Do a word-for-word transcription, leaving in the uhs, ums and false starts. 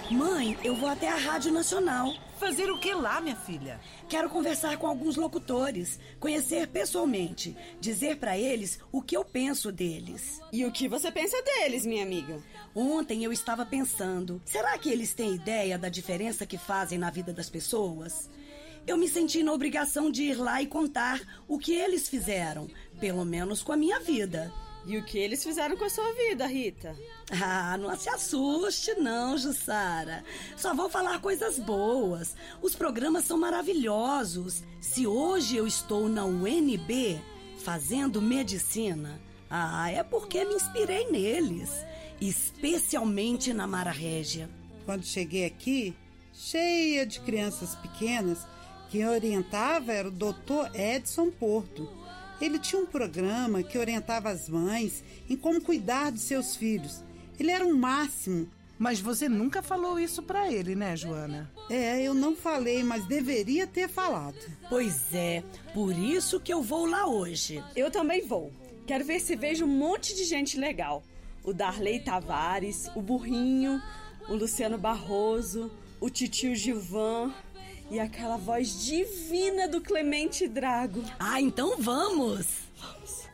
Mãe, eu vou até a Rádio Nacional. Fazer o que lá, minha filha? Quero conversar com alguns locutores, conhecer pessoalmente, dizer pra eles o que eu penso deles. E o que você pensa deles, minha amiga? Ontem eu estava pensando, será que eles têm ideia da diferença que fazem na vida das pessoas? Eu me senti na obrigação de ir lá e contar o que eles fizeram, pelo menos com a minha vida. E o que eles fizeram com a sua vida, Rita? Ah, não se assuste não, Jussara. Só vou falar coisas boas. Os programas são maravilhosos. Se hoje eu estou na U N B fazendo medicina, ah, é porque me inspirei neles, especialmente na Mara Régia. Quando cheguei aqui, cheia de crianças pequenas, quem orientava era o doutor Edson Porto. Ele tinha um programa que orientava as mães em como cuidar de seus filhos. Ele era um máximo. Mas você nunca falou isso pra ele, né, Joana? É, eu não falei, mas deveria ter falado. Pois é, por isso que eu vou lá hoje. Eu também vou. Quero ver se vejo um monte de gente legal. O Darley Tavares, o Burrinho, o Luciano Barroso, o titio Gilvan e aquela voz divina do Clemente Drago. Ah, então vamos! Vamos.